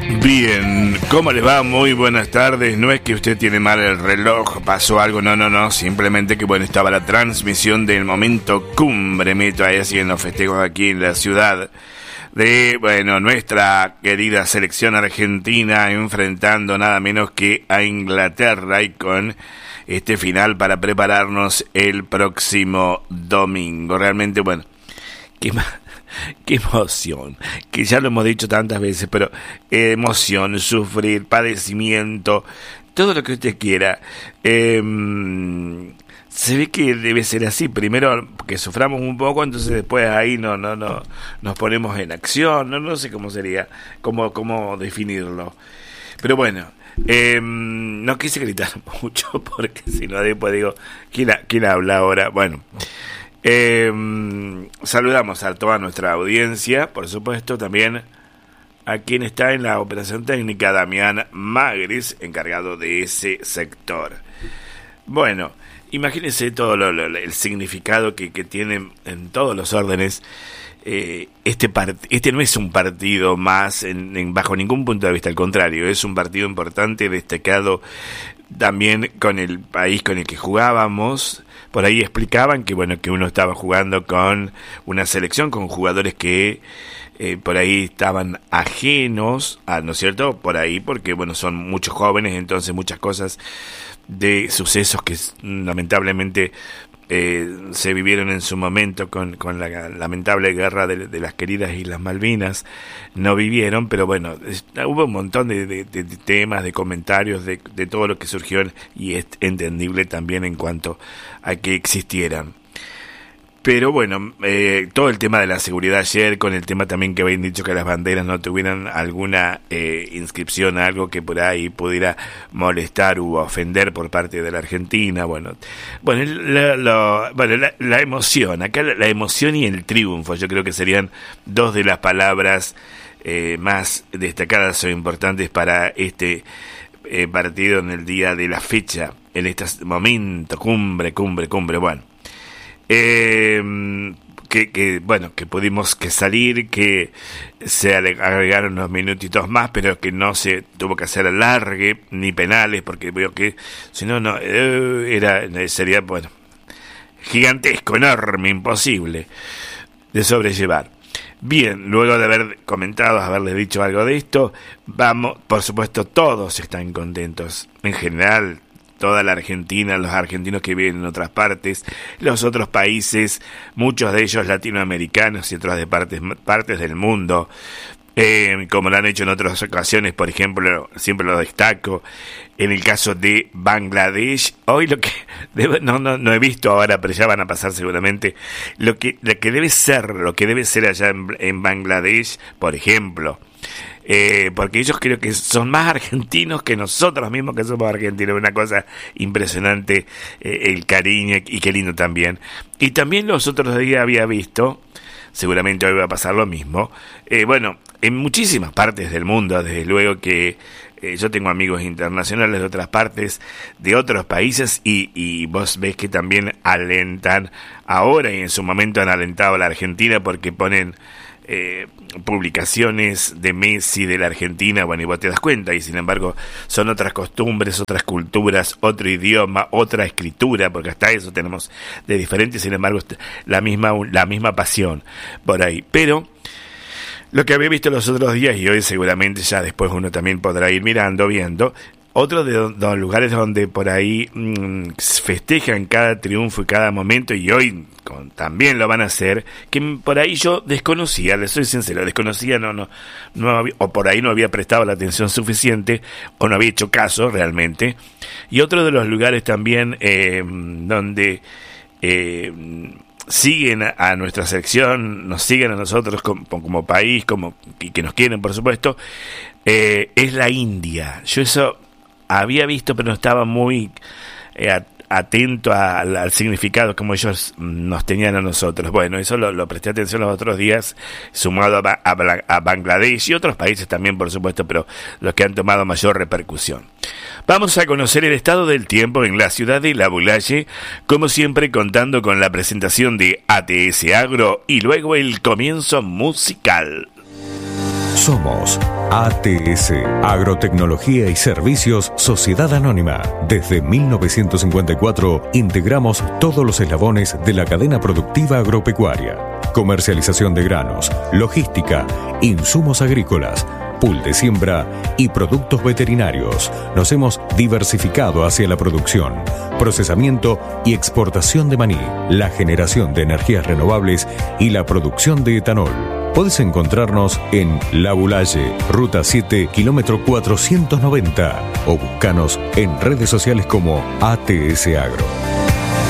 Bien, ¿cómo les va? Muy buenas tardes. No es que usted tiene mal el reloj, pasó algo, no, simplemente que bueno, estaba la transmisión del momento cumbre, meto ahí así en los festejos aquí en la ciudad de, bueno, nuestra querida selección argentina enfrentando nada menos que a Inglaterra y con este final para prepararnos el próximo domingo. Realmente, bueno, qué emoción, que ya lo hemos dicho tantas veces, pero emoción, sufrir, padecimiento, todo lo que usted quiera. Se ve que debe ser así, primero que suframos un poco, entonces después ahí no nos ponemos en acción, no sé cómo sería, cómo definirlo. Pero bueno, no quise gritar mucho porque si no después digo, ¿quién habla ahora? Bueno, saludamos a toda nuestra audiencia, por supuesto también a quien está en la operación técnica, Damián Magris, encargado de ese sector. Bueno, imagínense todo el significado que tiene en todos los órdenes. Este no es un partido más bajo ningún punto de vista, al contrario, es un partido importante, destacado también con el país con el que jugábamos. Por ahí explicaban que bueno, que uno estaba jugando con una selección con jugadores que por ahí estaban ajenos ¿no es cierto? Por ahí, porque bueno, son muchos jóvenes, entonces muchas cosas de sucesos que lamentablemente se vivieron en su momento con la lamentable guerra de las queridas Islas Malvinas, no vivieron, pero bueno, hubo un montón de temas, de comentarios, de todo lo que surgió, y es entendible también en cuanto a que existieran. Pero bueno, todo el tema de la seguridad ayer, con el tema también que habían dicho que las banderas no tuvieran alguna inscripción, algo que por ahí pudiera molestar u ofender por parte de la Argentina. Bueno, la emoción, acá la emoción y el triunfo, yo creo que serían dos de las palabras más destacadas o importantes para este partido en el día de la fecha, en este momento, cumbre, bueno. Que pudimos salir, que se agregaron unos minutitos más, pero que no se tuvo que hacer alargue ni penales, porque veo que si no sería bueno, gigantesco, enorme, imposible de sobrellevar. Bien, luego de haber comentado, haberles dicho algo de esto, vamos, por supuesto, todos están contentos en general. Toda la Argentina, los argentinos que viven en otras partes, los otros países, muchos de ellos latinoamericanos y otras de partes del mundo, como lo han hecho en otras ocasiones, por ejemplo, siempre lo destaco, en el caso de Bangladesh, hoy no he visto ahora, pero ya van a pasar seguramente, lo que debe ser allá en Bangladesh, por ejemplo. Porque ellos creo que son más argentinos que nosotros mismos que somos argentinos. Una cosa impresionante, el cariño, y qué lindo también. Y también los otros días había visto, seguramente hoy va a pasar lo mismo, bueno, en muchísimas partes del mundo, desde luego que yo tengo amigos internacionales de otras partes, de otros países, y vos ves que también alentan ahora, y en su momento han alentado a la Argentina porque ponen publicaciones de Messi, de la Argentina, bueno, y vos te das cuenta, y sin embargo son otras costumbres, otras culturas, otro idioma, otra escritura, porque hasta eso tenemos de diferente, sin embargo la misma pasión por ahí. Pero lo que había visto los otros días, y hoy seguramente ya después uno también podrá ir viendo, otro de los lugares donde por ahí festejan cada triunfo y cada momento, y hoy también lo van a hacer, que por ahí yo desconocía, les soy sincero, desconocía, no había, o por ahí no había prestado la atención suficiente, o no había hecho caso realmente. Y otro de los lugares también donde siguen a nuestra selección, nos siguen a nosotros como país, y que nos quieren, por supuesto, es la India. Yo eso había visto, pero no estaba muy atento al significado como ellos nos tenían a nosotros. Bueno, eso lo presté atención los otros días, sumado a Bangladesh y otros países también, por supuesto, pero los que han tomado mayor repercusión. Vamos a conocer el estado del tiempo en la ciudad de Lavallache, como siempre contando con la presentación de ATS Agro y luego el comienzo musical. Somos ATS, Agrotecnología y Servicios Sociedad Anónima. Desde 1954 integramos todos los eslabones de la cadena productiva agropecuaria. Comercialización de granos, logística, insumos agrícolas, pool de siembra y productos veterinarios. Nos hemos diversificado hacia la producción, procesamiento y exportación de maní, la generación de energías renovables y la producción de etanol. Puedes encontrarnos en La Boulaye, Ruta 7, kilómetro 490, o búscanos en redes sociales como ATS Agro.